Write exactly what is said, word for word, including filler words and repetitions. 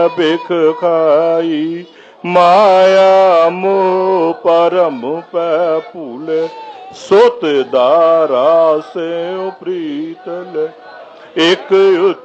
ਬਿਖ ਖਾਈ ਮਾਇਆ ਮੋਹ ਪਰਮ ਪੈ ਭੂਲੇ ਸੁਤ ਦਾਰਾ ਸੇ ਪ੍ਰੀਤ ਲੈ। ਇੱਕ